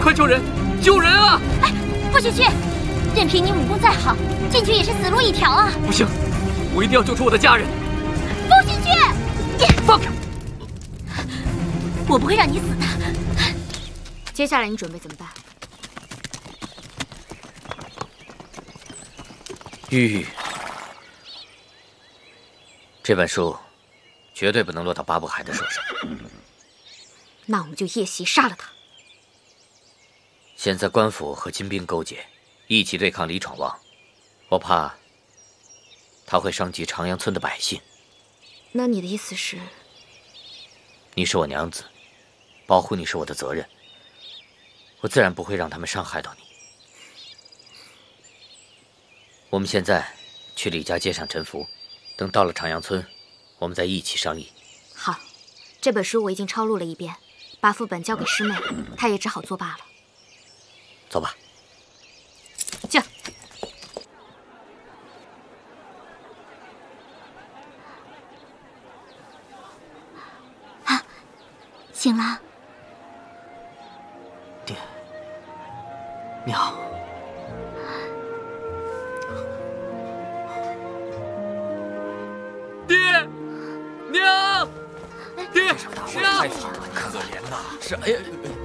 快救人！救人啊！ 哎，不许去！任凭你武功再好，进去也是死路一条啊！ 不行，我一定要救出我的家人！ 不许去！ 放开！ 我不会让你死的。 接下来你准备怎么办？ 玉玉，这本书绝对不能落到八部海的手上。 那我们就夜袭杀了他。 现在官府和金兵勾结，一起对抗李闯王，我怕他会伤及长阳村的百姓。 那你的意思是？ 你是我娘子，保护你是我的责任，我自然不会让他们伤害到你。我们现在去李家街上陈符，等到了长阳村，我们再一起商议。 好，这本书我已经抄录了一遍，把副本交给师妹，她也只好作罢了。 走吧。 驾。 啊，醒了。 爹，娘。爹，娘，爹，娘， 太惨了，可怜呐！是，哎呀，